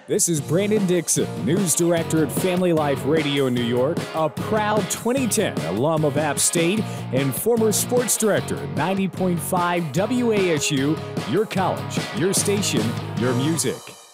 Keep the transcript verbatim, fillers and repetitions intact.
This is Brandon Dixon, News Director at Family Life Radio in New York, a proud twenty ten alum of App State and former sports director at ninety point five W A S U, your college, your station, your music.